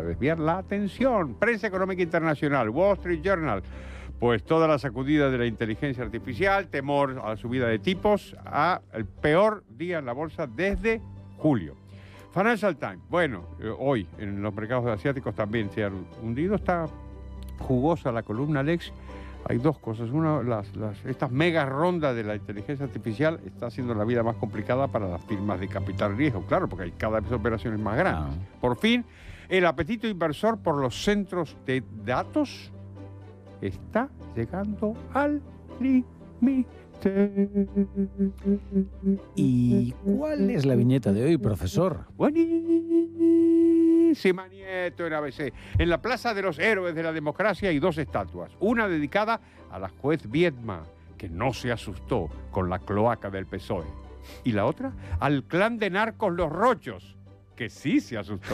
desviar la atención. Prensa económica internacional, Wall Street Journal. Pues toda la sacudida de la inteligencia artificial, temor a la subida de tipos, a el peor día en la bolsa desde julio. Financial Times, bueno, hoy en los mercados asiáticos también se han hundido. Está jugosa la columna, Alex. Hay dos cosas. Una, estas mega rondas de la inteligencia artificial está haciendo la vida más complicada para las firmas de capital riesgo, claro, porque hay cada vez operaciones más grandes. Por fin, el apetito inversor por los centros de datos está llegando al límite. ¿Y cuál es la viñeta de hoy, profesor? Buenísima, Nieto, en ABC. En la Plaza de los Héroes de la Democracia hay dos estatuas. Una dedicada a la juez Viedma, que no se asustó con la cloaca del PSOE. Y la otra, al clan de narcos Los Rochos, que sí se asustó.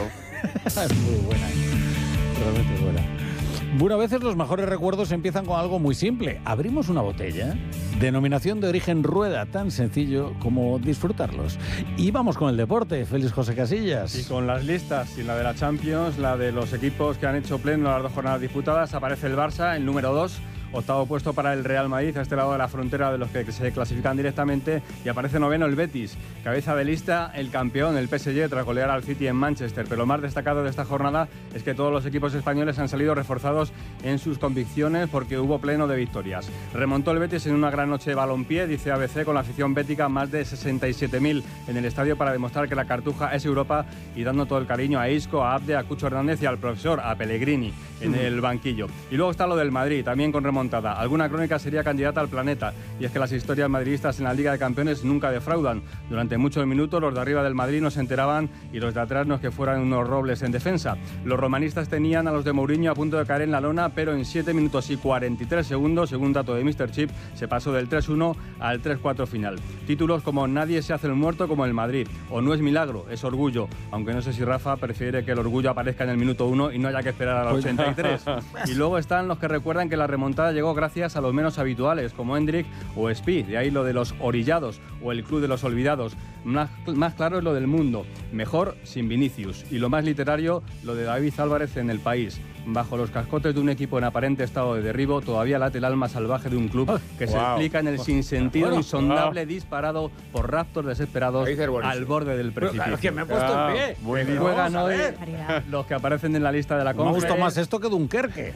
Es muy buena, realmente buena. Bueno, a veces los mejores recuerdos empiezan con algo muy simple. Abrimos una botella, denominación de origen Rueda, tan sencillo como disfrutarlos. Y vamos con el deporte, Félix José Casillas. Y con las listas, y la de la Champions, la de los equipos que han hecho pleno las 2 jornadas disputadas, aparece el Barça, el número 2. Octavo puesto para el Real Madrid, a este lado de la frontera de los que se clasifican directamente, y aparece noveno el Betis. Cabeza de lista el campeón, el PSG, tras golear al City en Manchester. Pero lo más destacado de esta jornada es que todos los equipos españoles han salido reforzados en sus convicciones porque hubo pleno de victorias. Remontó el Betis en una gran noche de balompié, dice ABC, con la afición bética, más de 67.000 en el estadio para demostrar que la Cartuja es Europa, y dando todo el cariño a Isco, a Abde, a Cucho Hernández y al profesor, a Pellegrini, en el banquillo. Y luego está lo del Madrid, también con remontada. Alguna crónica sería candidata al Planeta, y es que las historias madridistas en la Liga de Campeones nunca defraudan. Durante muchos minutos los de arriba del Madrid no se enteraban y los de atrás no es que fueran unos robles en defensa. Los romanistas tenían a los de Mourinho a punto de caer en la lona, pero en 7 minutos y 43 segundos, según dato de Mr. Chip, se pasó del 3-1 al 3-4 final. Títulos como Nadie se hace el muerto como el Madrid, o No es milagro, es orgullo, aunque no sé si Rafa prefiere que el orgullo aparezca en el minuto 1 y no haya que esperar al 83. Y luego están los que recuerdan que la remontada llegó gracias a los menos habituales, como Hendrik o Speed, de ahí lo de los orillados o el club de los olvidados. Más claro es lo del Mundo, mejor sin Vinicius, y lo más literario, lo de David Álvarez en El País. Bajo los cascotes de un equipo en aparente estado de derribo, todavía late el alma salvaje de un club que se explica en el sinsentido insondable disparado por raptos desesperados al borde del precipicio. Claro, que me he puesto en pie. Juegan hoy los que aparecen en la lista de la Conference. Me gusta más esto que Dunkerque.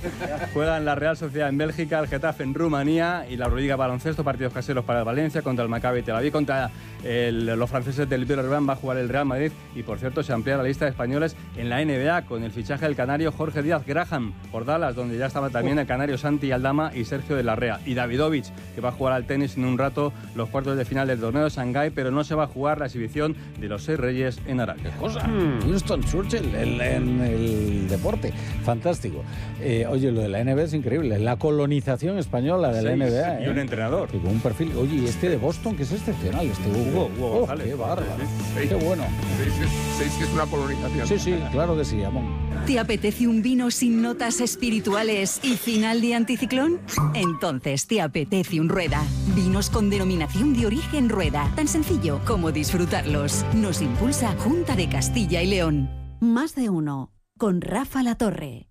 Juegan la Real Sociedad en Bélgica, el Getafe en Rumanía y la Euroliga baloncesto, partidos caseros para el Valencia contra el Maccabi Tel Aviv, contra los franceses del Villarreal va a jugar el Real Madrid. Y por cierto, se amplía la lista de españoles en la NBA con el fichaje del canario Jorge Díaz Graham por Dallas, donde ya estaba también el canario Santi Aldama y Sergio de la Rea. Y Davidovich, que va a jugar al tenis en un rato los cuartos de final del torneo de Shanghái, pero no se va a jugar la exhibición de los 6 Reyes en Arabia. ¿Qué cosa? Winston Churchill en el deporte. Fantástico. Oye, lo de la NBA es increíble. La colonización española de la NBA. Y un entrenador. Y con un perfil. Oye, y este de Boston, que es excepcional. Este Hugo González. Qué bárbaro. Qué bueno. ¿Sabéis que es una colonización? Sí, claro que sí, Amón. ¿Te apetece un vino sin notas espirituales y final de anticiclón? Entonces te apetece un Rueda. Vinos con denominación de origen Rueda. Tan sencillo como disfrutarlos. Nos impulsa Junta de Castilla y León. Más de uno. Con Rafa Latorre.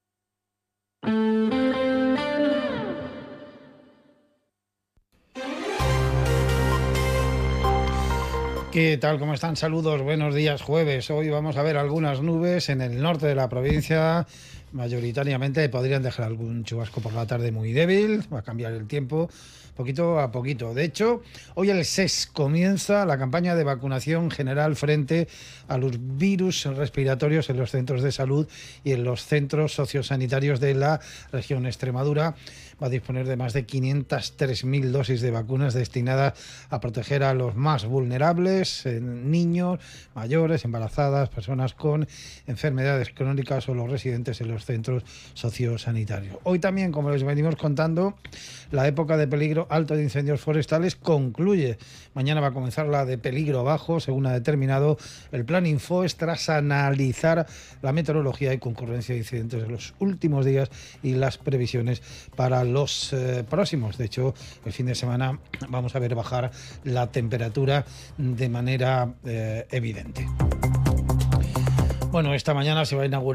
¿Qué tal? ¿Cómo están? Saludos, buenos días, jueves. Hoy vamos a ver algunas nubes en el norte de la provincia. Mayoritariamente podrían dejar algún chubasco por la tarde muy débil. Va a cambiar el tiempo poquito a poquito. De hecho, hoy el SES comienza la campaña de vacunación general frente a los virus respiratorios en los centros de salud y en los centros sociosanitarios de la región Extremadura. Va a disponer de más de 503.000 dosis de vacunas destinadas a proteger a los más vulnerables, niños, mayores, embarazadas, personas con enfermedades crónicas o los residentes en los centros sociosanitarios. Hoy también, como les venimos contando, la época de peligro alto de incendios forestales concluye. Mañana va a comenzar la de peligro bajo, según ha determinado el Plan Infoes, tras analizar la meteorología y concurrencia de incidentes en los últimos días y las previsiones para los próximos. De hecho, el fin de semana vamos a ver bajar la temperatura de manera evidente. Bueno, esta mañana se va a inaugurar